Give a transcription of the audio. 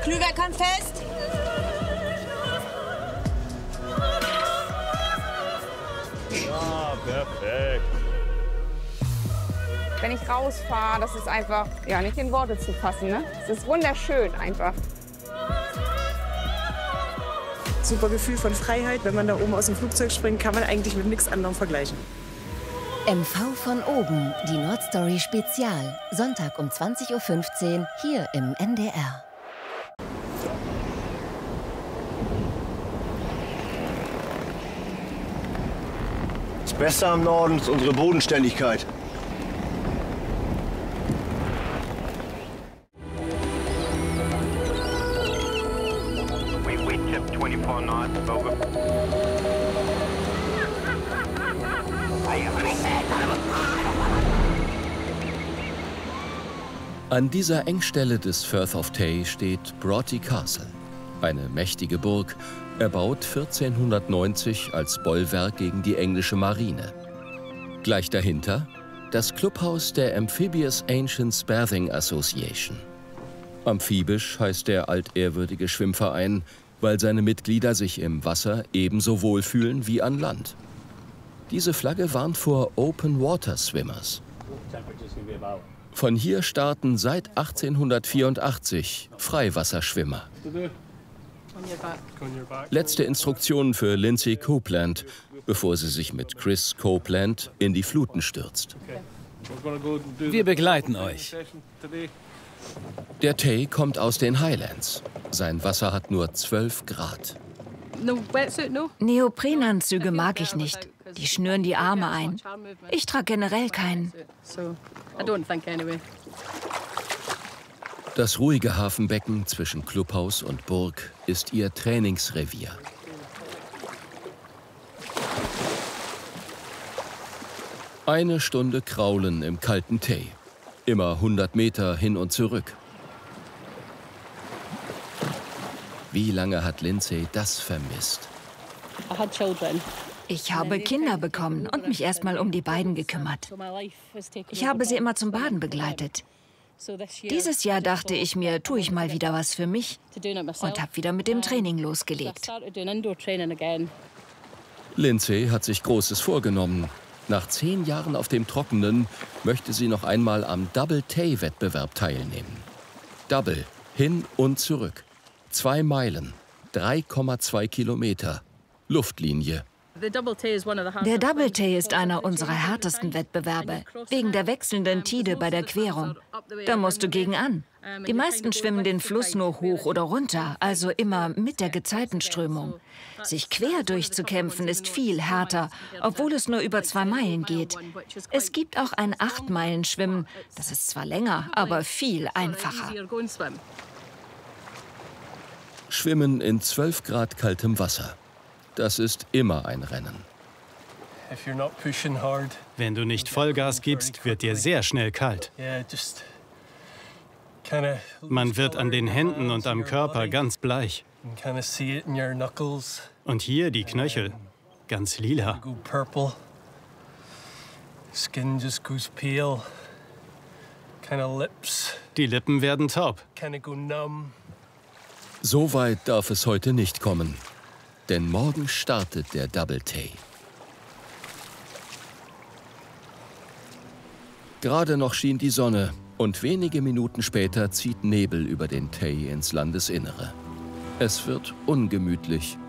Glühwein kommt fest. Ja, perfekt. Wenn ich rausfahre, das ist einfach ja, nicht in Worte zu fassen. Ne? Es ist wunderschön einfach. Super Gefühl von Freiheit. Wenn man da oben aus dem Flugzeug springt, kann man eigentlich mit nichts anderem vergleichen. MV von oben, die Nordstory Spezial. Sonntag um 20:15 Uhr hier im NDR. Das Beste am Norden ist unsere Bodenständigkeit. An dieser Engstelle des Firth of Tay steht Broughty Castle, eine mächtige Burg, erbaut 1490 als Bollwerk gegen die englische Marine. Gleich dahinter das Clubhaus der Amphibious Ancients Bathing Association. Amphibisch heißt der altehrwürdige Schwimmverein, weil seine Mitglieder sich im Wasser ebenso wohlfühlen wie an Land. Diese Flagge warnt vor Open Water Swimmers. Von hier starten seit 1884 Freiwasserschwimmer. Letzte Instruktionen für Lindsay Copeland, bevor sie sich mit Chris Copeland in die Fluten stürzt. Wir begleiten euch. Der Tay kommt aus den Highlands. Sein Wasser hat nur 12 Grad. Neoprenanzüge mag ich nicht. Die schnüren die Arme ein. Ich trage generell keinen. Das ruhige Hafenbecken zwischen Clubhaus und Burg ist ihr Trainingsrevier. Eine Stunde Kraulen im kalten Tay. Immer 100 Meter hin und zurück. Wie lange hat Lindsay das vermisst? Ich habe Kinder bekommen und mich erst mal um die beiden gekümmert. Ich habe sie immer zum Baden begleitet. Dieses Jahr dachte ich mir, tue ich mal wieder was für mich und habe wieder mit dem Training losgelegt. Lindsay hat sich Großes vorgenommen. Nach 10 Jahren auf dem Trockenen möchte sie noch einmal am Double Tay-Wettbewerb teilnehmen. Double, hin und zurück. 2 Meilen, 3,2 Kilometer, Luftlinie. Der Double Tay ist einer unserer härtesten Wettbewerbe, wegen der wechselnden Tide bei der Querung. Da musst du gegen an. Die meisten schwimmen den Fluss nur hoch oder runter, also immer mit der Gezeitenströmung. Sich quer durchzukämpfen ist viel härter, obwohl es nur über 2 Meilen geht. Es gibt auch ein 8-Meilen-Schwimmen. Das ist zwar länger, aber viel einfacher. Schwimmen in 12 Grad kaltem Wasser. Das ist immer ein Rennen. Wenn du nicht Vollgas gibst, wird dir sehr schnell kalt. Man wird an den Händen und am Körper ganz bleich. Und hier die Knöchel, ganz lila. Die Lippen werden taub. So weit darf es heute nicht kommen. Denn morgen startet der Double Tay. Gerade noch schien die Sonne und wenige Minuten später zieht Nebel über den Tay ins Landesinnere. Es wird ungemütlich